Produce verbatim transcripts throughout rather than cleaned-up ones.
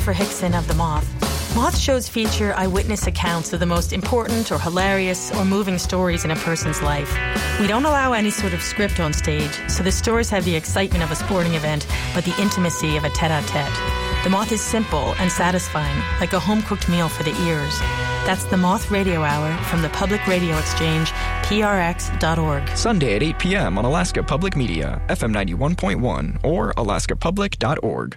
Jennifer Hickson of The Moth. Moth shows feature eyewitness accounts of the most important or hilarious or moving stories in a person's life. We don't allow any sort of script on stage, so the stories have the excitement of a sporting event, but the intimacy of a tete-a-tete. The Moth is simple and satisfying, like a home-cooked meal for the ears. That's The Moth Radio Hour from the Public Radio Exchange, P R X dot org. Sunday at eight p.m. on Alaska Public Media, F M ninety-one point one, or alaska public dot org.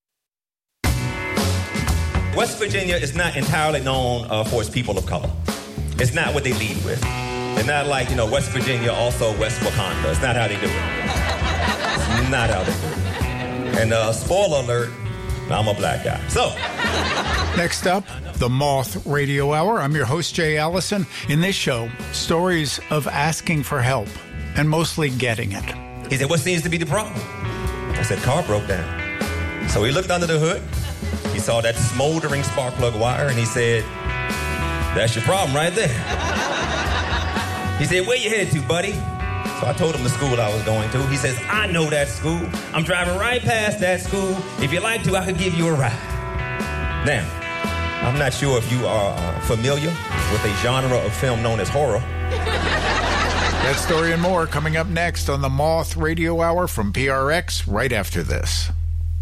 West Virginia is not entirely known uh, for its people of color. It's not what they lead with. They're not like, you know, West Virginia, also West Wakanda. It's not how they do it. It's not how they do it. And uh, spoiler alert, I'm a black guy. So. Next up, the Moth Radio Hour. I'm your host, Jay Allison. In this show, stories of asking for help and mostly getting it. He said, what seems to be the problem? I said, car broke down. So he looked under the hood. He saw that smoldering spark plug wire, and he said, that's your problem right there. He said, where you headed to, buddy? So I told him the school I was going to. He says, I know that school. I'm driving right past that school. If you'd like to, I could give you a ride. Now, I'm not sure if you are uh, familiar with a genre of film known as horror. That story and more coming up next on the Moth Radio Hour from P R X right after this.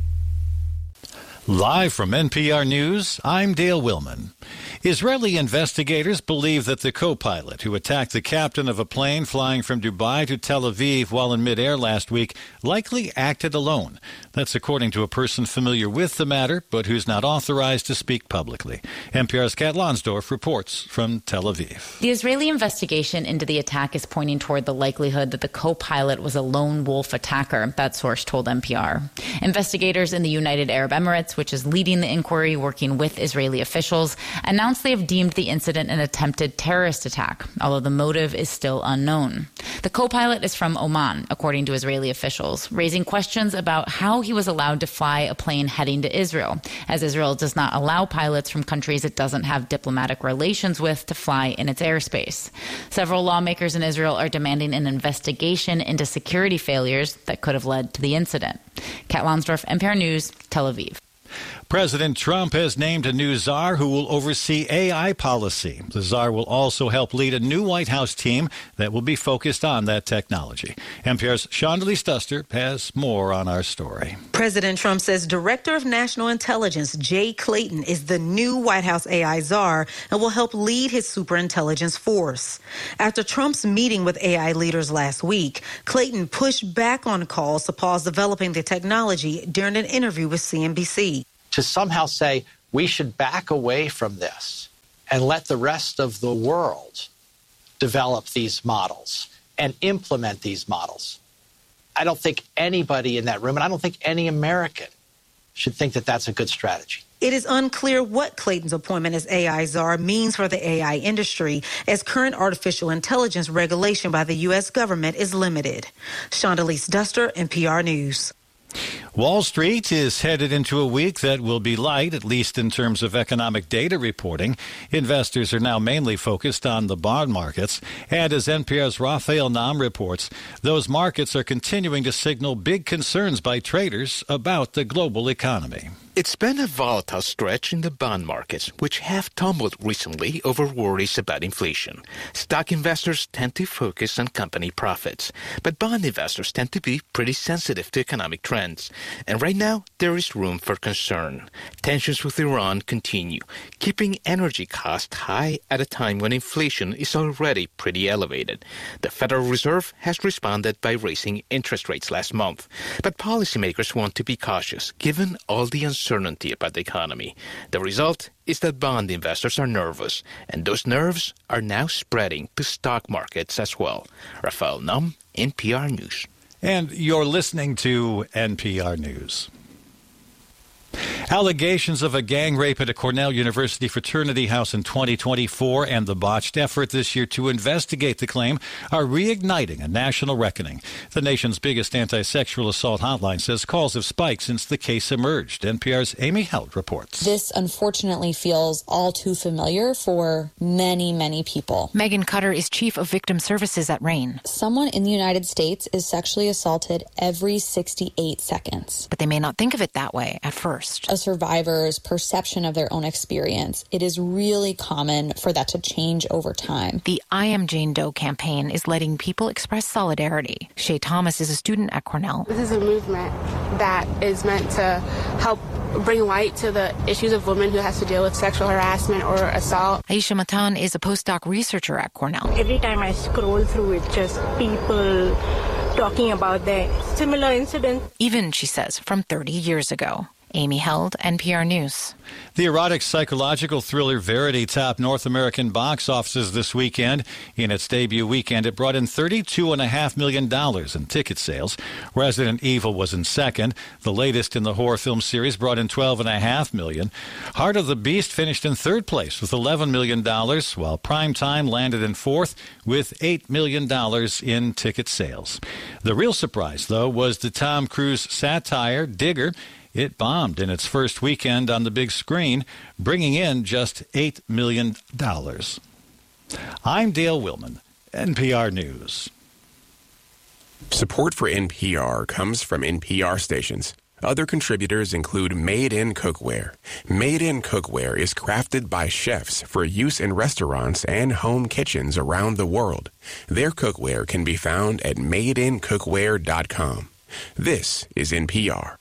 Live from N P R News, I'm Dale Willman. Israeli investigators believe that the co-pilot who attacked the captain of a plane flying from Dubai to Tel Aviv while in midair last week likely acted alone. That's according to a person familiar with the matter, but who's not authorized to speak publicly. N P R's Kat Lonsdorf reports from Tel Aviv. The Israeli investigation into the attack is pointing toward the likelihood that the co-pilot was a lone wolf attacker, that source told N P R. Investigators in the United Arab Emirates, which is leading the inquiry working with Israeli officials, announced they have deemed the incident an attempted terrorist attack, although the motive is still unknown. The co-pilot is from Oman, according to Israeli officials, raising questions about how he was allowed to fly a plane heading to Israel, as Israel does not allow pilots from countries it doesn't have diplomatic relations with to fly in its airspace. Several lawmakers in Israel are demanding an investigation into security failures that could have led to the incident. Kat Lonsdorf, N P R News, Tel Aviv. President Trump has named a new czar who will oversee A I policy. The czar will also help lead a new White House team that will be focused on that technology. N P R's Shondalee Stuster has more on our story. President Trump says Director of National Intelligence Jay Clayton is the new White House A I czar and will help lead his superintelligence force. After Trump's meeting with A I leaders last week, Clayton pushed back on calls to pause developing the technology during an interview with C N B C. To somehow say we should back away from this and let the rest of the world develop these models and implement these models. I don't think anybody in that room, and I don't think any American, should think that that's a good strategy. It is unclear what Clayton's appointment as A I czar means for the A I industry, as current artificial intelligence regulation by the U S government is limited. Shondalee Stuster, N P R News. Wall Street is headed into a week that will be light, at least in terms of economic data reporting. Investors are now mainly focused on the bond markets. And as N P R's Raphael Nam reports, those markets are continuing to signal big concerns by traders about the global economy. It's been a volatile stretch in the bond markets, which have tumbled recently over worries about inflation. Stock investors tend to focus on company profits, but bond investors tend to be pretty sensitive to economic trends. And right now, there is room for concern. Tensions with Iran continue, keeping energy costs high at a time when inflation is already pretty elevated. The Federal Reserve has responded by raising interest rates last month, but policymakers want to be cautious, given all the uncertainty uncertainty about the economy. The result is that bond investors are nervous, and those nerves are now spreading to stock markets as well. Raphael Nam, N P R News. And you're listening to N P R News. Allegations of a gang rape at a Cornell University fraternity house in twenty twenty-four and the botched effort this year to investigate the claim are reigniting a national reckoning. The nation's biggest anti-sexual assault hotline says calls have spiked since the case emerged. N P R's Amy Held reports. This unfortunately feels all too familiar for many, many people. Megan Cutter is chief of victim services at RAIN. Someone in the United States is sexually assaulted every sixty-eight seconds. But they may not think of it that way at first. a survivor's perception of their own experience, it is really common for that to change over time. The I Am Jane Doe campaign is letting people express solidarity. Shay Thomas is a student at Cornell. This is a movement that is meant to help bring light to the issues of women who has to deal with sexual harassment or assault. Aisha Matan is a postdoc researcher at Cornell. Every time I scroll through it, just people talking about their similar incidents. Even, she says, from thirty years ago. Amy Held, N P R News. The erotic psychological thriller Verity topped North American box offices this weekend. In its debut weekend, it brought in thirty-two point five million dollars in ticket sales. Resident Evil was in second. The latest in the horror film series brought in twelve point five million dollars. Heart of the Beast finished in third place with eleven million dollars, while Prime Time landed in fourth with eight million dollars in ticket sales. The real surprise, though, was the Tom Cruise satire Digger. It bombed in its first weekend on the big screen, bringing in just eight million dollars. I'm Dale Willman, N P R News. Support for N P R comes from N P R stations. Other contributors include Made in Cookware. Made in Cookware is crafted by chefs for use in restaurants and home kitchens around the world. Their cookware can be found at made in cookware dot com. This is N P R.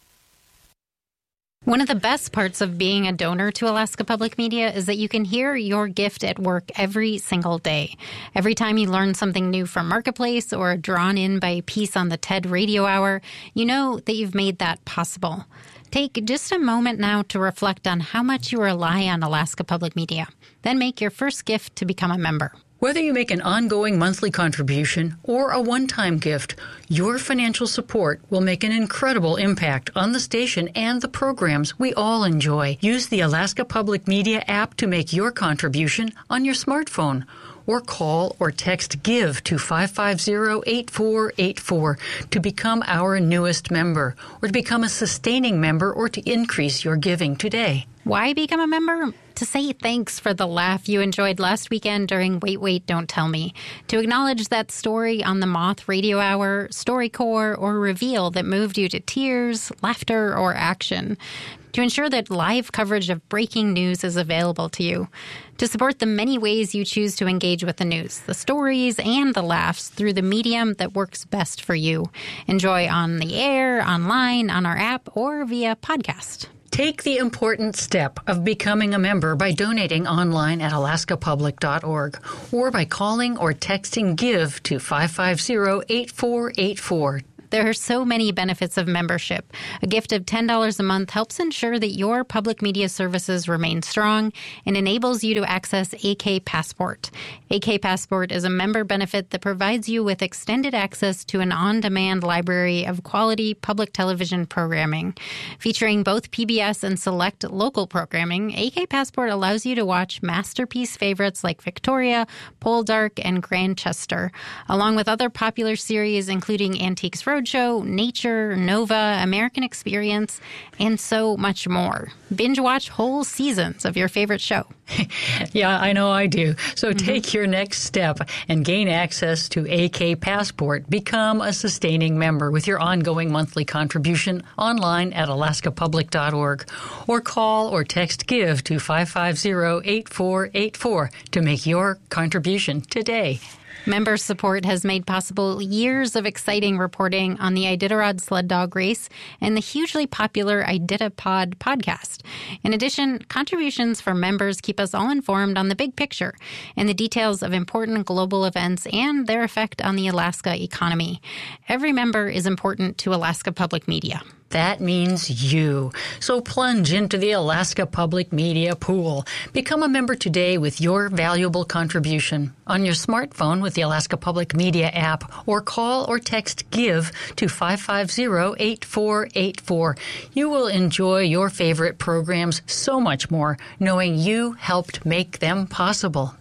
One of the best parts of being a donor to Alaska Public Media is that you can hear your gift at work every single day. Every time you learn something new from Marketplace or drawn in by a piece on the TED Radio Hour, you know that you've made that possible. Take just a moment now to reflect on how much you rely on Alaska Public Media. Then make your first gift to become a member. Whether you make an ongoing monthly contribution or a one-time gift, your financial support will make an incredible impact on the station and the programs we all enjoy. Use the Alaska Public Media app to make your contribution on your smartphone, or call or text GIVE to five five zero, eight four eight four to become our newest member, or to become a sustaining member, or to increase your giving today. Why become a member? To say thanks for the laugh you enjoyed last weekend during Wait, Wait, Don't Tell Me. To acknowledge that story on the Moth Radio Hour, StoryCorps, or Reveal that moved you to tears, laughter, or action. To ensure that live coverage of breaking news is available to you. To support the many ways you choose to engage with the news, the stories, and the laughs through the medium that works best for you. Enjoy on the air, online, on our app, or via podcast. Take the important step of becoming a member by donating online at alaska public dot org or by calling or texting GIVE to five five zero, eight four eight four. There are so many benefits of membership. A gift of ten dollars a month helps ensure that your public media services remain strong and enables you to access A K Passport. A K Passport is a member benefit that provides you with extended access to an on-demand library of quality public television programming. Featuring both P B S and select local programming, A K Passport allows you to watch masterpiece favorites like Victoria, Poldark, and Grantchester, along with other popular series including Antiques Roadshow, Nature, Nova, American Experience, and so much more. Binge watch whole seasons of your favorite show. Yeah, I know I do. So mm-hmm. Take your next step and gain access to A K Passport. Become a sustaining member with your ongoing monthly contribution online at alaska public dot org or call or text GIVE to five five zero, eight four eight four to make your contribution today. Member support has made possible years of exciting reporting on the Iditarod sled dog race and the hugely popular Iditapod podcast. In addition, contributions from members keep us all informed on the big picture and the details of important global events and their effect on the Alaska economy. Every member is important to Alaska Public Media. That means you. So plunge into the Alaska Public Media pool. Become a member today with your valuable contribution on your smartphone with the Alaska Public Media app, or call or text GIVE to five five zero, eight four eight four. You will enjoy your favorite programs so much more knowing you helped make them possible.